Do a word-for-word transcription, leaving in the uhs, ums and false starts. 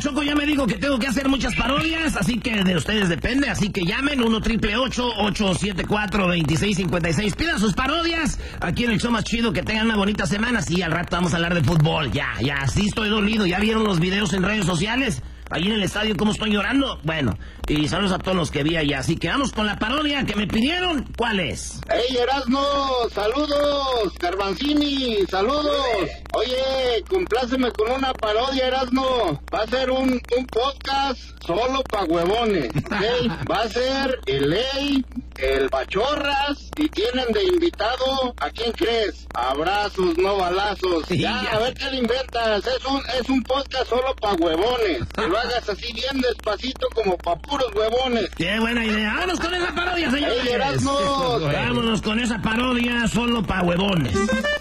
Choco ya me dijo que tengo que hacer muchas parodias, así que de ustedes depende, así que llamen uno triple ocho ocho siete cuatro dos seis cinco seis. Pidan sus parodias aquí en el show más chido, que tengan una bonita semana. Sí, al rato vamos a hablar de fútbol. Ya, ya, sí estoy dolido. ¿Ya vieron los videos en redes sociales? Ahí en el estadio, ¿cómo estoy llorando? Bueno, y saludos a todos los que vi allá. Así que vamos con la parodia que me pidieron. ¿Cuál es? ¡Hey, Erasmo! ¡Saludos! ¡Garbanzini! ¡Saludos! Oye, compláceme con una parodia, Erasmo. Va a ser un, un podcast solo pa' huevones, ¿ok? Va a ser el Ley, el Bachorras, y tienen de invitado, ¿a quién crees? Abrazos, no balazos. Sí, ya, ya. a ver qué le inventas. Es un, es un podcast solo pa' huevones. Que lo hagas así bien despacito como pa' puros huevones. ¡Qué buena idea! ¡Vámonos con esa parodia, señores! ¡Hey, Erasmo! Vámonos con esa parodia solo pa' huevones.